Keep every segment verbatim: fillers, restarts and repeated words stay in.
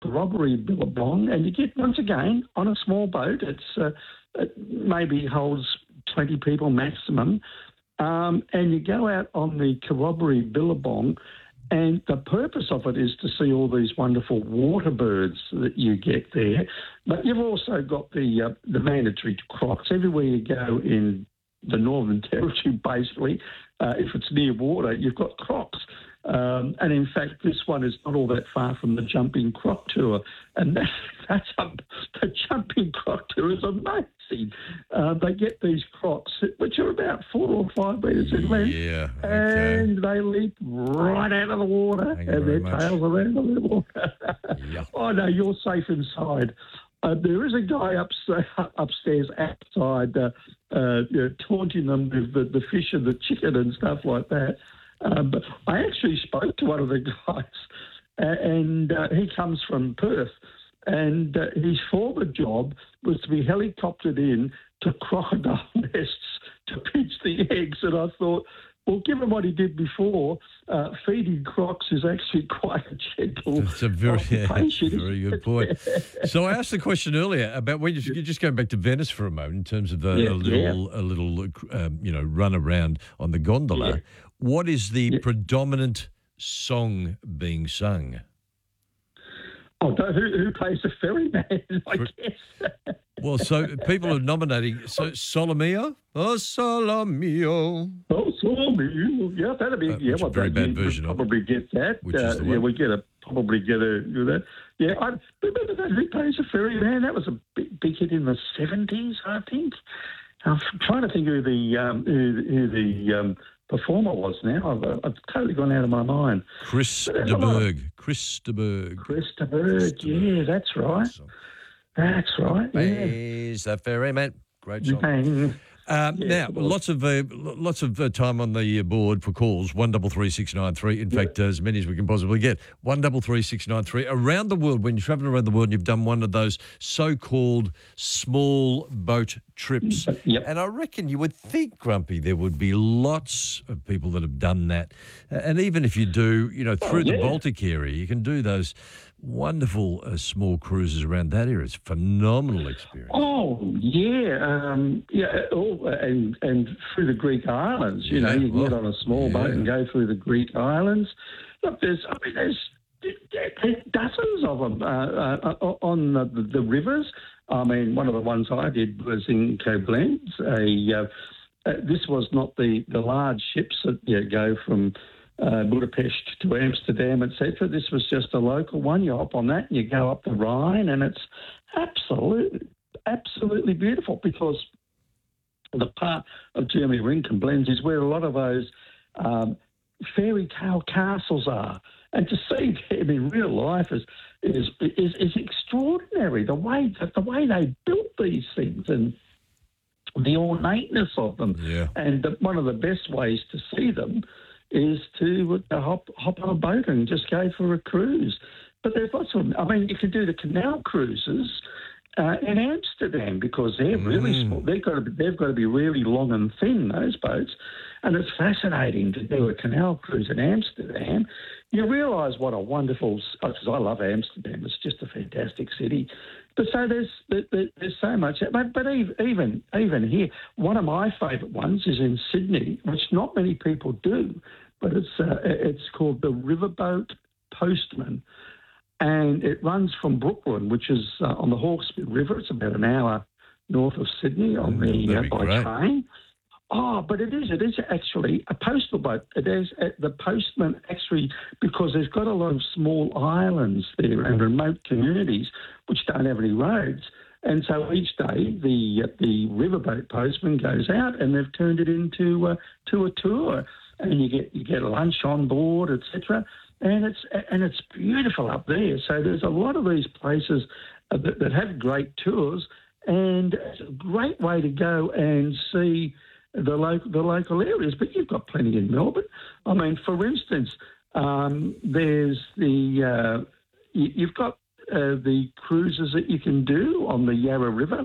Corroboree Billabong, and you get, once again, on a small boat. It's uh, it maybe holds twenty people maximum, um, and you go out on the Corroboree Billabong, and the purpose of it is to see all these wonderful water birds that you get there. But you've also got the uh, the mandatory crocs. Everywhere you go in the Northern Territory, basically, uh, if it's near water, you've got crocs. Um, and in fact, this one is not all that far from the Jumping Croc Tour. And that, that's a, the Jumping Croc Tour is amazing. Uh, they get these crocs, which are about four or five metres in length. Yeah, okay. And they leap right out of the water. Thank you and very their much. tails around the water. Yeah. Oh, no, you're safe inside. Uh, there is a guy upstairs, upstairs outside uh, uh, you know, taunting them with the, the fish and the chicken and stuff like that. Uh, but I actually spoke to one of the guys, uh, and uh, he comes from Perth, and uh, his former job was to be helicoptered in to crocodile nests to pinch the eggs. And I thought, well, given what he did before, uh, feeding crocs is actually quite a gentle That's a very, occupation. yeah, very good point. So I asked the question earlier about when you you're just going back to Venice for a moment in terms of a, Yeah, a little, yeah. a little, um, you know, run around on the gondola. Yeah. What is the Yeah. predominant song being sung? Oh, who, who plays the ferryman, I For- guess? Well, so people are nominating so Solomio, oh Solomio, Oh, so me. Yeah, that'd be, Uh, yeah, which is a well, very that- bad you would version of it, probably get that. which is uh, the yeah, one. we get a, probably get a, do that. Yeah, I remember that Who Plays the Ferryman? That was a big, big hit in the seventies, I think. I'm trying to think who the, um, who, who the, um, performer was now. I've, I've totally gone out of my mind. Chris But there's de a lot of- Berg, Chris de Berg. Chris de Berg, yeah, that's right. That's right, yeah. He's the ferryman. Great song. Bang. Um, Yeah, now, it was. lots of uh, lots of uh, time on the uh, board for calls. One double three six nine three. In fact, uh, as many as we can possibly get. One double three six nine three. Around the world, when you're travelling around the world, and you've done one of those so-called small boat trips. Yep. And I reckon you would think, Grumpy, there would be lots of people that have done that. Uh, and even if you do, you know, through the yeah. Baltic area, you can do those wonderful uh, small cruises around that area. It's a phenomenal experience. Oh yeah, um, yeah, oh, and and through the Greek islands. You know, Yeah, you can get well, on a small yeah. boat and go through the Greek islands. Look, there's, I mean, there's, there's dozens of them uh, uh, on the, the rivers. I mean, one of the ones I did was in Koblenz. A uh, uh, this was not the the large ships that you know, go from Uh, Budapest to Amsterdam, et cetera. This was just a local one. You hop on that and you go up the Rhine, and it's absolutely, absolutely beautiful because the part of Germany we're in, Koblenz, is where a lot of those um, fairy tale castles are. And to see them in real life is is is, is extraordinary. The way the way they built these things and the ornateness of them. Yeah. And the, one of the best ways to see them is to uh, hop hop on a boat and just go for a cruise. But there's lots of them. I mean, you can do the canal cruises uh, in Amsterdam because they're really Mm. small. They've got to be, they've got to be really long and thin, those boats. And it's fascinating to do a canal cruise in Amsterdam. You realise what a wonderful, because I love Amsterdam. It's just a fantastic city. But so there's there- there's so much. But, but even even even here, one of my favourite ones is in Sydney, which not many people do. But it's uh, it's called the Riverboat Postman, and it runs from Brooklyn, which is uh, on the Hawkesbury River. It's about an hour north of Sydney on Mm, the uh, that'd be by great. train. Oh, but it is. It is actually a postal boat. It is uh, the postman actually, because there's got a lot of small islands there and remote communities which don't have any roads. And so each day the uh, the riverboat postman goes out, and they've turned it into uh, to a tour, and you get you get lunch on board, et cetera. And it's and it's beautiful up there. So there's a lot of these places uh, that, that have great tours, and it's a great way to go and see the local the local areas. But you've got plenty in Melbourne. I mean, for instance, um, there's the uh, you, you've got uh, the cruises that you can do on the Yarra River.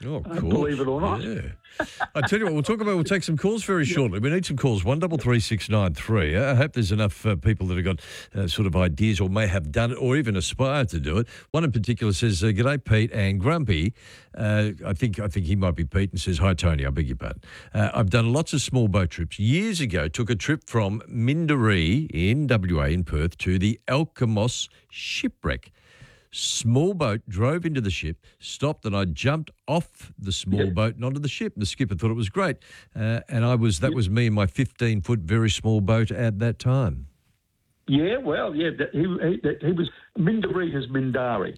Oh, of uh, course. believe it or not. Yeah. I tell you what, we'll talk about, we'll take some calls very shortly. We need some calls, one double three six nine three. I hope there's enough uh, people that have got uh, sort of ideas or may have done it or even aspire to do it. One in particular says, uh, G'day, Pete and Grumpy. Uh, I think I think he might be Pete and says, hi, Tony, I beg your pardon. Uh, I've done lots of small boat trips. Years ago, took a trip from Minderee in W A in Perth to the Alkimos shipwreck. Small boat drove into the ship, stopped, and I jumped off the small Yep. boat and onto the ship. The skipper thought it was great, uh, and I was that was me in my fifteen foot very small boat at that time. Yeah, well, yeah, that- he, he, that- he was Minderee is Mindari.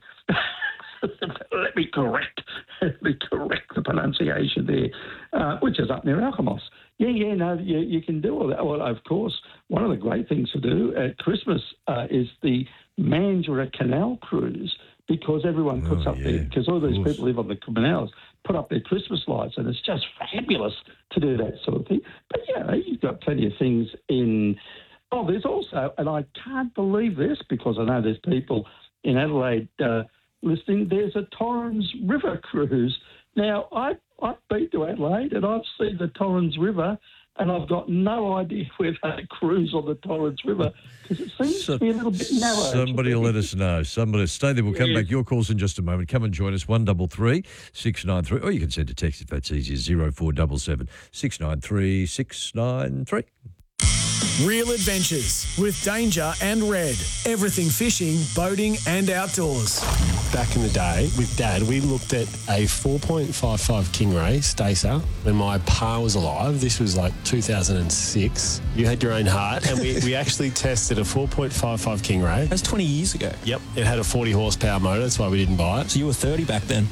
Let me correct, let me correct the pronunciation there, uh, which is up near Alkimos. Yeah, yeah, no, you, you can do all that. Well, of course, one of the great things to do at Christmas uh, is the Mandurah Canal cruise, because everyone puts Oh, up yeah, their, because all these of course. people live on the canals, put up their Christmas lights, and it's just fabulous to do that sort of thing. But yeah, you've got plenty of things in. Oh, there's also, and I can't believe this because I know there's people in Adelaide uh, listening, there's a Torrens River cruise. Now, I, I've been to Adelaide and I've seen the Torrens River, and I've got no idea where they cruise on the Torrens River because it seems So- to be a little bit narrow. Somebody will let us know. Somebody stay there. We'll come Yes. back. Your calls in just a moment. Come and join us. One double three six nine three, or you can send a text if that's easier. Zero four double seven six nine three six nine three. Real adventures with Danger and Red. Everything fishing, boating and outdoors. Back in the day with Dad, we looked at a four point five five Stingray Stacer when my pa was alive. This was like two thousand six. You had your own heart, and we, we actually tested a four point five five Stingray. That's twenty years ago. Yep, it had a forty horsepower motor. That's why we didn't buy it. So you were thirty back then.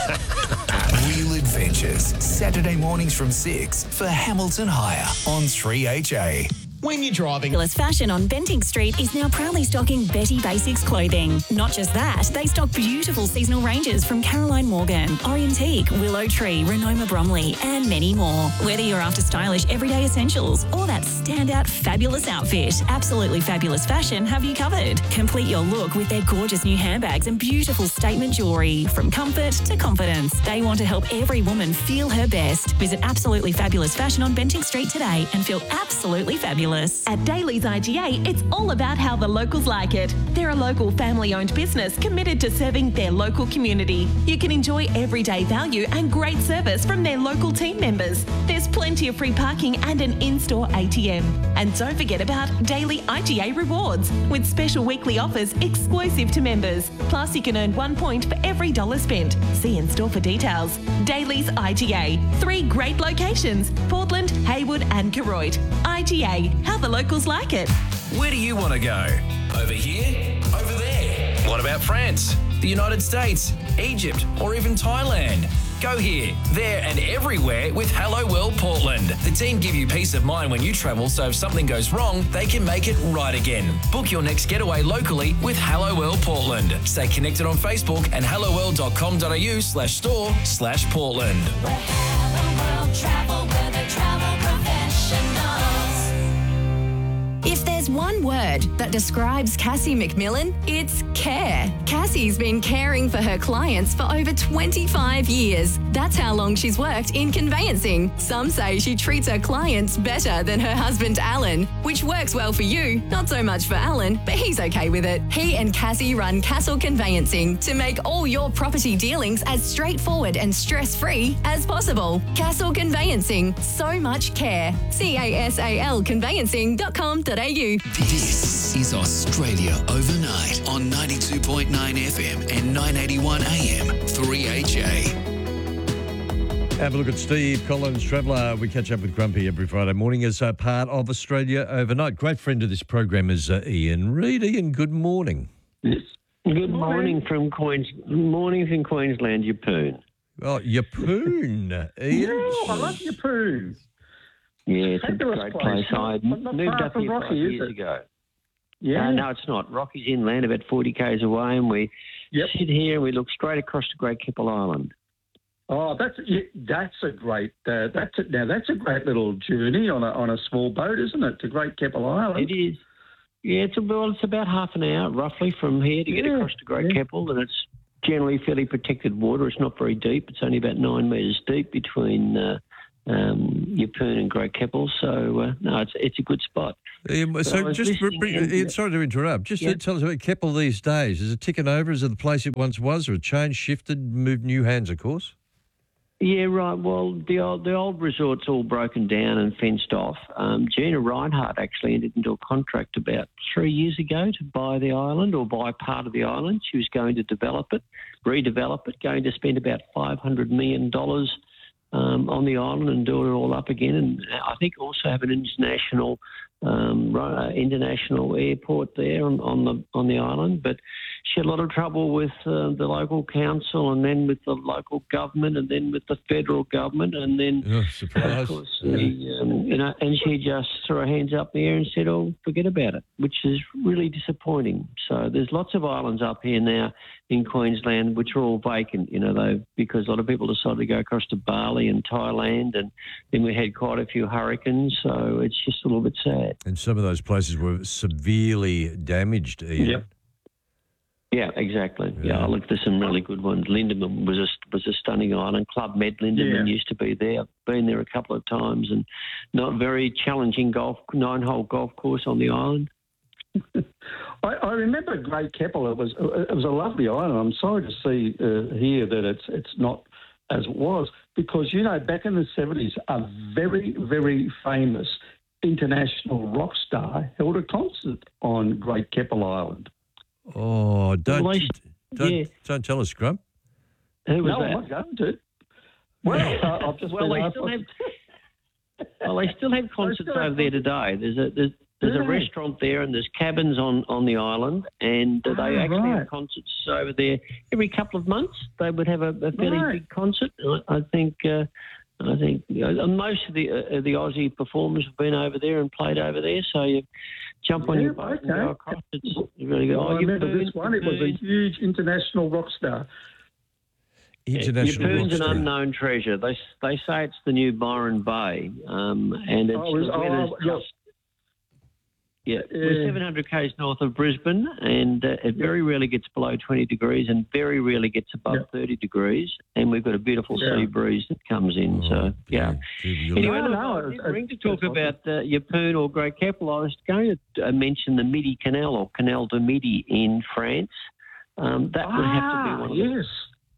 Real Adventures. Saturday mornings from six for Hamilton Hire on three H A. When you're driving, Fabulous Fashion on Bentinck Street is now proudly stocking Betty Basics clothing. Not just that, they stock beautiful seasonal ranges from Caroline Morgan, Orientique, Willow Tree, Renoma Bromley, and many more. Whether you're after stylish everyday essentials or that standout fabulous outfit, Absolutely Fabulous Fashion have you covered. Complete your look with their gorgeous new handbags and beautiful statement jewellery. From comfort to confidence, they want to help every woman feel her best. Visit Absolutely Fabulous Fashion on Bentinck Street today and feel absolutely fabulous. At Daly's I G A, it's all about how the locals like it. They're a local family-owned business committed to serving their local community. You can enjoy everyday value and great service from their local team members. There's plenty of free parking and an in-store A T M. And don't forget about Daily I G A Rewards, with special weekly offers exclusive to members. Plus, you can earn one point for every dollar spent. See in-store for details. Daly's I G A. Three great locations: Portland, Haywood and Koroit. I G A. How the locals like it. where do you want to go? Over here? Over there? What about France, the United States, Egypt, or even Thailand? Go here, there, and everywhere with Hello World Portland. The team give you peace of mind when you travel, so if something goes wrong, they can make it right again. Book your next getaway locally with Hello World Portland. Stay connected on Facebook and helloworld.com.au slash store slash Portland. Where Hello World travel, where they travel professionals. If there's one word that describes Cassie McMillan, it's care. Cassie's been caring for her clients for over twenty-five years. That's how long she's worked in conveyancing. Some say she treats her clients better than her husband, Alan, which works well for you, not so much for Alan, but he's okay with it. He and Cassie run Castle Conveyancing to make all your property dealings as straightforward and stress-free as possible. Castle Conveyancing, so much care. C A S A L conveyancing dot com dot a u. This is Australia Overnight on ninety-two point nine F M and nine eighty-one A M three H A. Have a look at Steve Collins, Traveller. We catch up with Grumpy every Friday morning as a part of Australia Overnight. Great friend of this program is uh, Ian Reid. Ian, good morning. Yes. Good morning from Queens. Morning from Queensland, Yeppoon. Oh, Yeppoon, Ian. Yeah, I love your poo. Yeah, it's a Fabulous great place. place. I Not- not moved far up from here Rocky, five is years it? ago. Yeah. Uh, no, it's not. Rocky's inland, about forty k's away, and we Yep. sit here and we look straight across to Great Keppel Island. Oh, that's yeah, that's a great uh, that's a, now that's a great little journey on a on a small boat, isn't it? To Great Keppel Island. It is. Yeah, it's, well, it's about half an hour, roughly, from here to get Yeah, across to Great yeah. Keppel, and it's generally fairly protected water. It's not very deep. It's only about nine metres deep between uh, um, Yeppoon and Great Keppel. So, uh, no, it's it's a good spot. Um, But I so was just, listening bring, and- Ian, sorry to interrupt, just Yeah. tell us about Keppel these days. Is it ticking over? Is it the place it once was, or it changed, shifted, moved new hands, of course? Yeah, right. Well, the old the old resort's all broken down and fenced off. Um, Gina Reinhardt actually entered into a contract about three years ago to buy the island or buy part of the island. She was going to develop it, redevelop it, going to spend about five hundred million dollars um, on the island and do it all up again. And I think also have an international um, ro- uh, international airport there on, on the on the island. But she had a lot of trouble with uh, the local council, and then with the local government, and then with the federal government, and then Oh, of surprise. course, the, um, you know, and she just threw her hands up in the air and said, "Oh, forget about it," which is really disappointing. So there's lots of islands up here now in Queensland which are all vacant, you know, though, because a lot of people decided to go across to Bali and Thailand, and then we had quite a few hurricanes. So it's just a little bit sad. And some of those places were severely damaged, Ian. Yep. Yeah, exactly. Yeah, Yeah. I looked, there's some really good ones. Lindeman was a, was a stunning island. Club Med Lindeman Yeah. used to be there. I've been there a couple of times, and not very challenging golf, nine-hole golf course on the island. I, I remember Great Keppel. It was it was a lovely island. I'm sorry to see uh, here that it's it's not as it was, because you know back in the seventies, a very very famous international rock star held a concert on Great Keppel Island. Oh, don't, Well, they- don't, yeah. don't tell us, Grump. Who was No, I'm that? not going to. Well, uh, I've just Well, been they asked still what- have. Well, they still have concerts still have over there today. There's a there's, there's Do a they? restaurant there, and there's cabins on, on the island, and uh, they Ah, actually right. have concerts over there every couple of months. They would have a, a fairly Right. big concert. I, I think. Uh, I think you know, most of the uh, the Aussie performers have been over there and played over there. So you jump on Yeah, your boat and okay. go across. It's really good. Well, Oh, I remember Yeppoon- this one. It was a Yeppoon- huge international rock star. International Yeppoon's an rock star. unknown treasure. They they say it's the new Byron Bay, um, and it's Oh, is- the weather's oh, look. just yeah. We're Yeah. seven hundred k's north of Brisbane, and uh, it very rarely gets below twenty degrees, and very rarely gets above Yeah. thirty degrees. And we've got a beautiful Yeah. sea breeze that comes in. Oh, so yeah. gee, you'll- Anyway, No, look, no, I it's- didn't ring to it's- talk it's awesome. about uh, Yeppoon or Great Keppel. I was going to uh, mention the Midi Canal or Canal de Midi in France. Um, that would have to be Ah, one of the yes.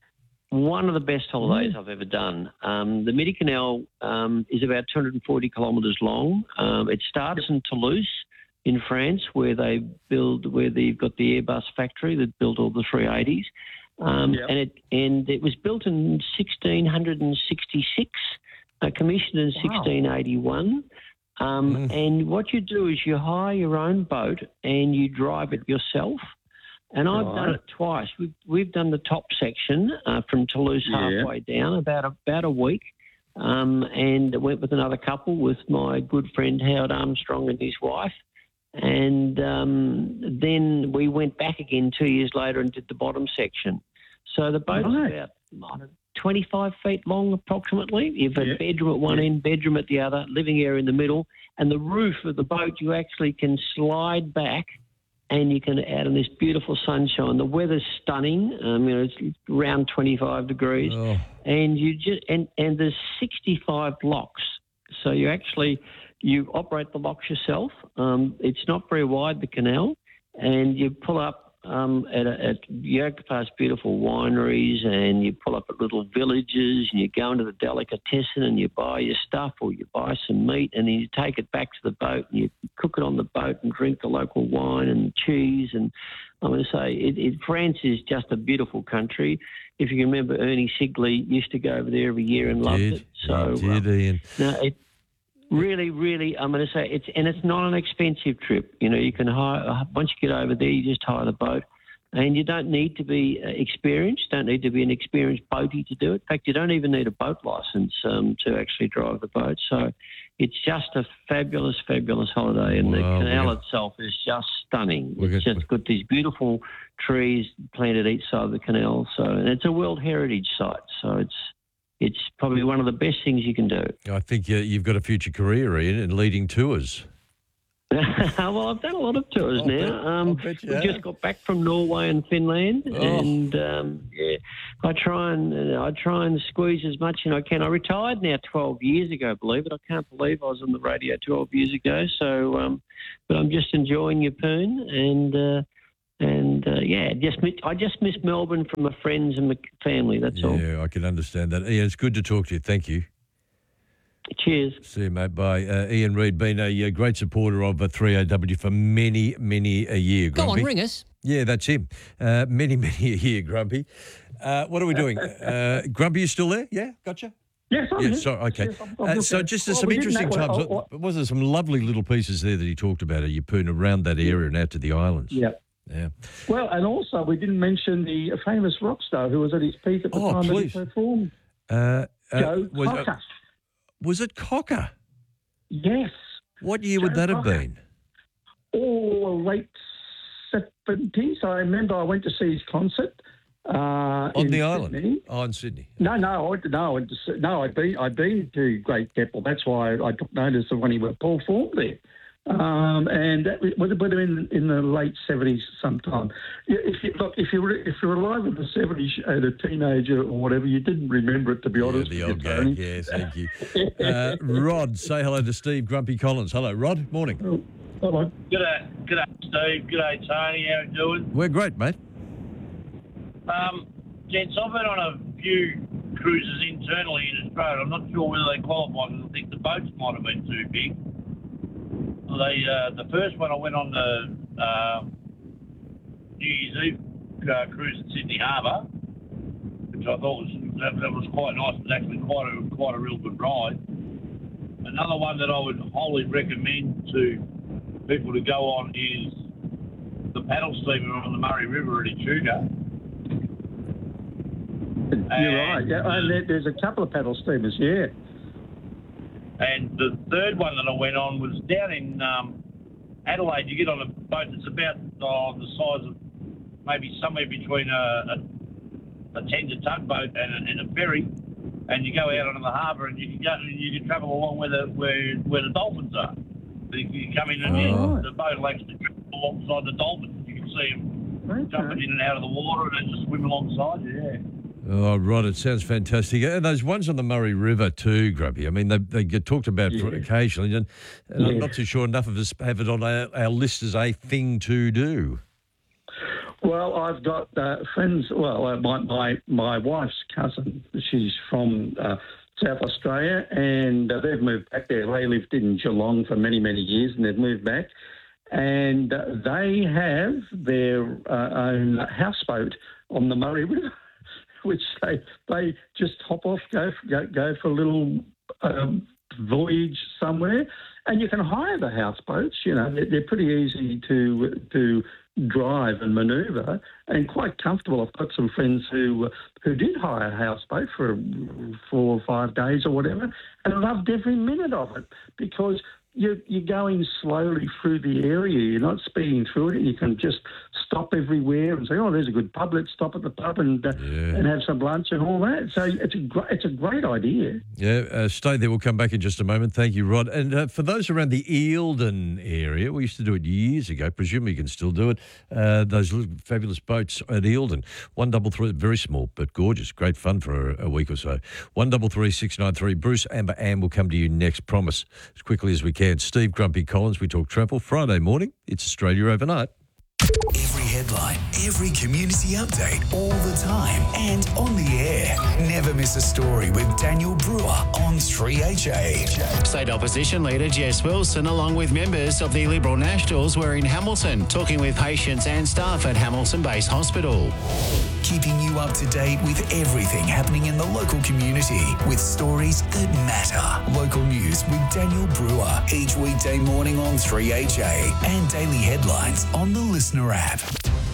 one of the best holidays I've ever done. Um, the Midi Canal um, is about two hundred forty kilometres long. Um, it starts in Toulouse in France, where they build, where they've got the Airbus factory that built all the three eighties. Um, Yep. and it and it was built in sixteen sixty-six, uh, commissioned in Wow. sixteen eighty-one. Um, Mm. And what you do is you hire your own boat and you drive it yourself. And I've done Right. it twice. We've, we've done the top section uh, from Toulouse Yeah. halfway down, about about a week, um, and went with another couple, with my good friend Howard Armstrong and his wife. And um, then we went back again two years later and did the bottom section. So the boat's Right. about I don't know, twenty-five feet long approximately. You've got Yeah. a bedroom at one Yeah. end, bedroom at the other, living area in the middle, and the roof of the boat you actually can slide back, and you can out in this beautiful sunshine. The weather's stunning. Um, you know, it's around twenty-five degrees, Oh, and you just and and there's sixty-five locks. So you actually you operate the locks yourself. Um, it's not very wide, the canal, and you pull up um, at, a, at you go past beautiful wineries, and you pull up at little villages, and you go into the delicatessen and you buy your stuff, or you buy some meat, and then you take it back to the boat and you cook it on the boat and drink the local wine and cheese. And I'm going to say it, it, France is just a beautiful country. If you can remember, Ernie Sigley used to go over there every year and loved did. it. So He did, uh, Ian. no, it really, really, I'm going to say it's, and it's not an expensive trip. You know, you can hire, once you get over there, you just hire the boat, and you don't need to be uh, experienced, don't need to be an experienced boatie to do it. In fact, you don't even need a boat license um, to actually drive the boat. So it's just a fabulous, fabulous holiday, and the Wow, canal we're- itself is just stunning. We're It's gonna- just got these beautiful trees planted each side of the canal. So, and it's a World Heritage site. So it's it's probably one of the best things you can do. I think you, you've got a future career, Ian, in leading tours. Well, I've done a lot of tours I'll now. bet- um, I'll bet you we have. just got back from Norway and Finland, Oh. and um, yeah, I try and uh, I try and squeeze as much as I can. I retired now twelve years ago, believe it. I can't believe I was on the radio twelve years ago. So, um, but I'm just enjoying Yeppoon, and uh, and uh, yeah, just mi- I just miss Melbourne from my friends and my family. That's all. Yeah, I can understand that. Ian, it's good to talk to you. Thank you. Cheers. See you, mate. Bye. Uh, Ian Reid, been a, uh great supporter of uh, three A W for many, many a year, Go Grumpy. on, ring us. Yeah, that's him. Uh, many, many a year, Grumpy. Uh, what are we doing? Uh, Grumpy, you still there? Yeah, gotcha. Yes, I'm Yeah, here. sorry, okay. Yes, I'm- I'm Uh, just so here. just there's Well, some we didn't interesting know- times. well, Uh, Was there some lovely little pieces there that he talked about at Yeppoon around that area and out to the islands? Yeah. Yeah. Well, and also we didn't mention the famous rock star who was at his peak at the Oh, time please. that he performed. Uh, uh, Joe was, uh, Cocker. was it Cocker? Yes. What year would Joe that have Cocker. been? Oh, late seventies. I remember I went to see his concert. Uh, On in the island? Sydney. Oh, in Sydney. No, no, I went to, no, I went to, Sy- no. I'd been, I'd been to Great Keppel. That's why I took notice of when he was performed there. Um, and that would have been in, in the late seventies sometime. Yeah, If you, look, if you were if you were alive in the seventies as a teenager or whatever, you didn't remember it, to be Yeah, honest. the with old you, guy. Tony. Yeah, thank you. Uh, Rod, say hello to Steve Grumpy Collins. Hello, Rod. Morning. Hello. G'day, g'day, Steve. G'day, Tony. How you doing? We're great, mate. Um, gents, I've been on a few cruises internally in Australia. I'm not sure whether they qualify because I think the boats might have been too big. They, uh, the first one I went on the uh, New Year's Eve uh, cruise at Sydney Harbour, which I thought was that, that was quite nice. It was actually quite a quite a real good ride. Another one that I would wholly recommend to people to go on is the paddle steamer on the Murray River at Echuca. You're right. Yeah, and there, there's a couple of paddle steamers. Yeah. And the third one that I went on was down in um, Adelaide. You get on a boat that's about oh, the size of maybe somewhere between a, a, a tender tugboat and a, and a ferry, and you go out onto the harbour and you can go, you can travel along where the where where the dolphins are. So you can come in and Oh. in, the boat will actually travel alongside the dolphins. You can see them Okay. jumping in and out of the water and then just swim alongside you. Yeah. Oh, Rod, it sounds fantastic. And those ones on the Murray River too, Grumpy. I mean, they, they get talked about for Yeah. occasionally, and, and I'm Yeah. not too sure enough of us have it on our, our list as a thing to do. Well, I've got uh, friends. Well, uh, my, my my wife's cousin. She's from uh, South Australia, and uh, they've moved back there. They lived in Geelong for many many years, and they've moved back. And uh, they have their uh, own houseboat on the Murray River, which they they just hop off, go go, go for a little um, voyage somewhere, and you can hire the houseboats. You know, they're, they're pretty easy to to drive and manoeuvre, and quite comfortable. I've got some friends who who did hire a houseboat for four or five days or whatever, and loved every minute of it because you're, you're going slowly through the area. You're not speeding through it, and you can just stop everywhere and say, "Oh, there's a good pub. Let's stop at the pub and uh, Yeah. and have some lunch and all that." So it's a great, it's a great idea. Yeah, uh, stay there. We'll come back in just a moment. Thank you, Rod. And uh, for those around the Eildon area, we used to do it years ago. Presumably you can still do it. Uh, those little fabulous boats at Eildon. One double three, very small but gorgeous. Great fun for a, a week or so. One double three six nine three. Bruce, Amber, Ann will come to you next. Promise as quickly as we can. Steve Grumpy Collins. We talk travel Friday morning. It's Australia Overnight. Every headline, every community update, all the time, and on the air. Never miss a story with Daniel Brewer on three H A. State Opposition Leader Jess Wilson, along with members of the Liberal Nationals, were in Hamilton talking with patients and staff at Hamilton Base Hospital. Keeping you up to date with everything happening in the local community with stories that matter. Local news with Daniel Brewer each weekday morning on three H A and daily headlines on the Listener app.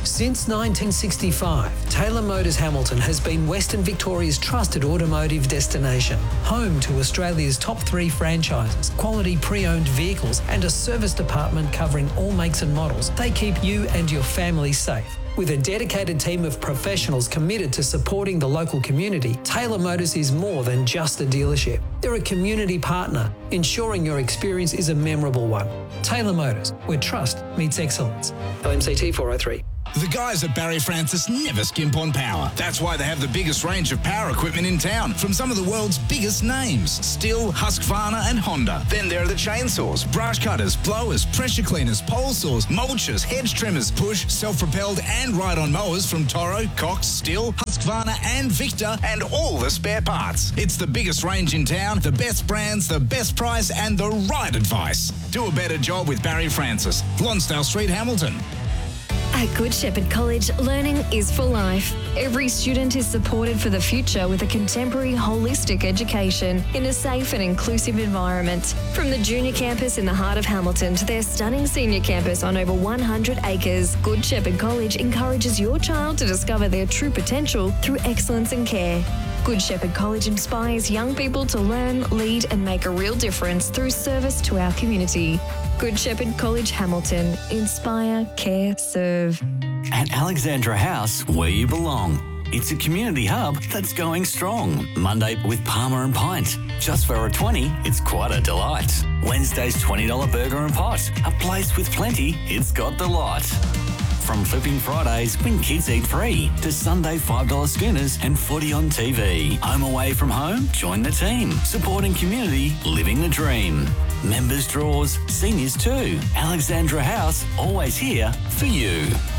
Since nineteen sixty-five, Taylor Motors Hamilton has been Western Victoria's trusted automotive destination, home to Australia's top three franchises, quality pre-owned vehicles, and a service department covering all makes and models. They keep you and your family safe. With a dedicated team of professionals committed to supporting the local community, Taylor Motors is more than just a dealership. They're a community partner, ensuring your experience is a memorable one. Taylor Motors, where trust meets excellence. L M C T four oh three. The guys at Barry Francis never skimp on power. That's why they have the biggest range of power equipment in town from some of the world's biggest names: Stihl, Husqvarna and Honda. Then there are the chainsaws, brush cutters, blowers, pressure cleaners, pole saws, mulchers, hedge trimmers, push, self-propelled and ride-on mowers from Toro, Cox, Stihl, Husqvarna and Victor, and all the spare parts. It's the biggest range in town, the best brands, the best price and the right advice. Do a better job with Barry Francis. Lonsdale Street, Hamilton. At Good Shepherd College, learning is for life. Every student is supported for the future with a contemporary holistic education in a safe and inclusive environment. From the junior campus in the heart of Hamilton to their stunning senior campus on over one hundred acres, Good Shepherd College encourages your child to discover their true potential through excellence and care. Good Shepherd College inspires young people to learn, lead and make a real difference through service to our community. Good Shepherd College, Hamilton. Inspire, care, serve. At Alexandra House, where you belong. It's a community hub that's going strong. Monday with Palmer and Pint. Just for a twenty, it's quite a delight. Wednesday's twenty dollars burger and pot. A place with plenty, it's got the lot. From Flipping Fridays when kids eat free to Sunday five dollars schooners and footy on T V. Home away from home? Join the team. Supporting community, living the dream. Members draws, seniors too. Alexandra House, always here for you.